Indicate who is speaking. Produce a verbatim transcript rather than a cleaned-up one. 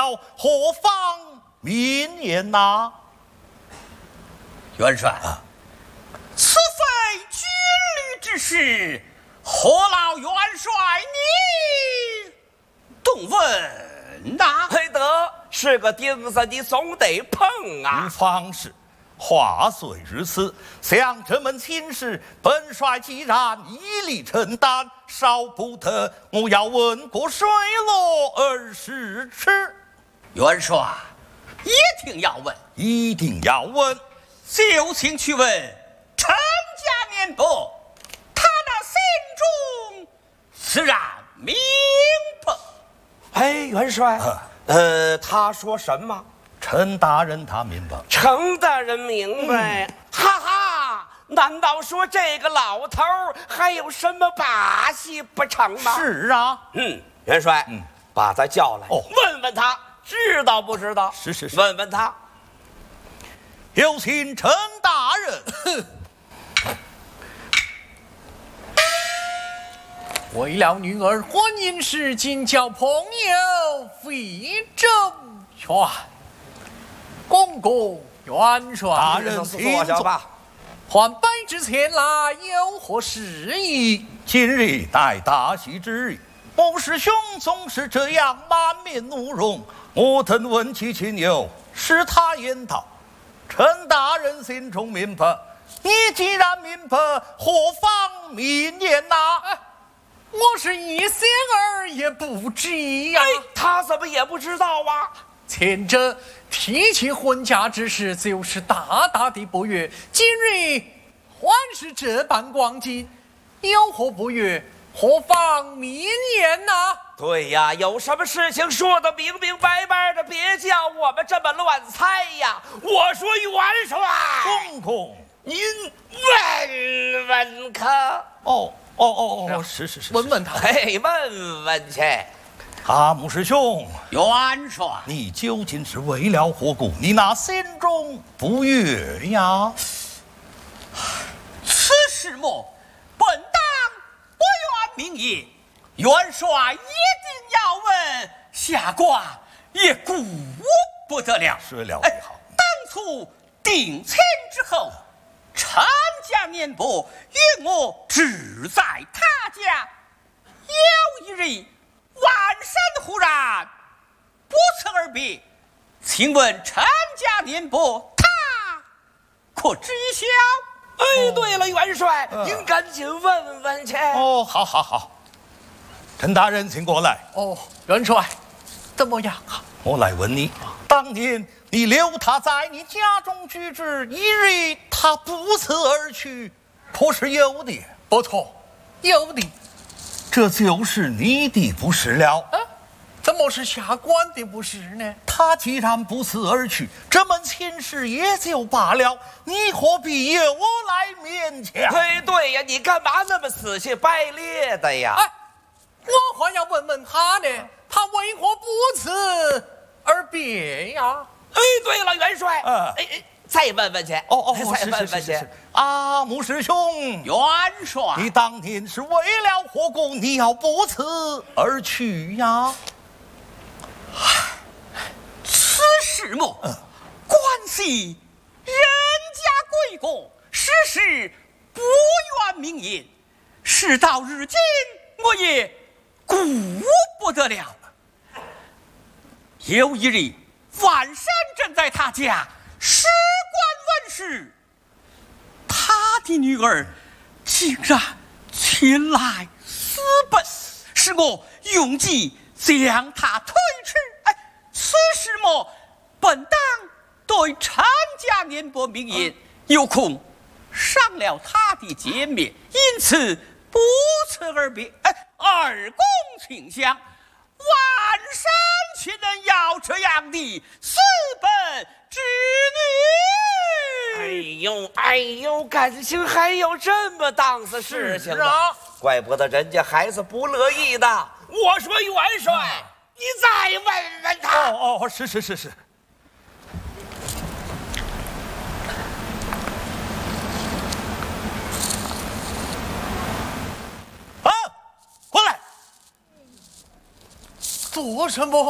Speaker 1: 了何方民言呐？
Speaker 2: 元帅，啊、此非军旅之事，何劳元帅你动问呐？
Speaker 3: 配得是个钉子，你总得碰啊！
Speaker 1: 方士，话虽如此，想这门亲事，本帅既然一力承担，少不得我要问过水落而是耻。
Speaker 2: 元帅一定要问，
Speaker 1: 一定要问。
Speaker 2: 就请去问陈家年伯，他那心中自然明白。
Speaker 3: 哎，元帅，啊、呃，他说什么？
Speaker 1: 陈大人他明白，
Speaker 3: 陈大人明白。嗯、哈哈，难道说这个老头还有什么把戏不成吗？
Speaker 1: 是啊，
Speaker 3: 嗯，元帅，嗯，把他叫来，哦，问问他知道不知道？
Speaker 1: 是是是，
Speaker 3: 问问他。
Speaker 1: 有请陈大人。
Speaker 4: 为了女儿婚姻事，今交朋友非周全。公公元帅，
Speaker 1: 大人请坐
Speaker 3: 吧。
Speaker 4: 还拜之前来有何事宜？
Speaker 1: 今日待大喜之日，某师兄总是这样满面怒容，我等问其情由，使他言道。陈大人心中明白，你既然明白，何妨明言呐、
Speaker 4: 啊？我是一仙儿也不知呀、啊
Speaker 3: 哎。他怎么也不知道啊？
Speaker 4: 前者提起婚嫁之事，就是大大的不悦。今日还是这般光景，有何不悦？何妨明言呐、啊？
Speaker 3: 对呀，有什么事情说得明明白白的，别叫我们这么乱猜呀！我说元帅，
Speaker 1: 公公，
Speaker 3: 您问问他。
Speaker 1: 哦哦哦哦，是是是，
Speaker 4: 问问他，
Speaker 3: 嘿，问问去。
Speaker 1: 阿木师兄，
Speaker 2: 元帅，
Speaker 1: 你究竟是为了何故？你那心中不悦呀？
Speaker 2: 此事么，本当不愿明言。元帅一定要问，下官也顾不得了。
Speaker 1: 是了也好。
Speaker 2: 当初定亲之后，陈家年伯与我只在他家，有一日晚上忽然不辞而别，请问陈家年伯他可知晓？
Speaker 3: 哎，对了，元帅，嗯、您赶紧问问去。
Speaker 1: 哦，好，好，好。陈大人，请过来。
Speaker 4: 哦，元帅，怎么样啊？
Speaker 1: 我来问你，当年你留他在你家中居之，一日他不辞而去，可是有的？
Speaker 4: 不错，有的。
Speaker 1: 这就是你的不是了。
Speaker 4: 啊，怎么是下官的不是呢？
Speaker 1: 他既然不辞而去，这门亲事也就罢了，你何必由我来勉强？
Speaker 3: 对对呀，你干嘛那么死气白咧的呀？
Speaker 4: 哎，我还要问问他呢，他为何不辞而别呀？
Speaker 3: 哎，对了，元帅，
Speaker 1: 嗯，
Speaker 3: 哎哎，再问问去。
Speaker 1: 哦哦，
Speaker 3: 再问问去。
Speaker 1: 阿木师兄，
Speaker 2: 元帅，
Speaker 1: 你当年是为了何故？你要不辞而去呀？
Speaker 2: 此事么，嗯、关系人家贵国，实事不愿明言。事到如今，我也顾不得了。有一日晚上正在他家事关问事，他的女儿竟然前来私奔，使我用计将他推去。哎，此事么，本当对陈家年伯明言，有空伤了他的洁面，因此不辞而别。哎，二公请想，晚上岂能要这样的私奔之女？
Speaker 3: 哎呦哎呦，感情还有这么档子事情啊！怪不得人家孩子不乐意的。我说元帅，嗯、你再问问他。
Speaker 1: 哦哦，是是是是。啊，过来。
Speaker 4: 做什么？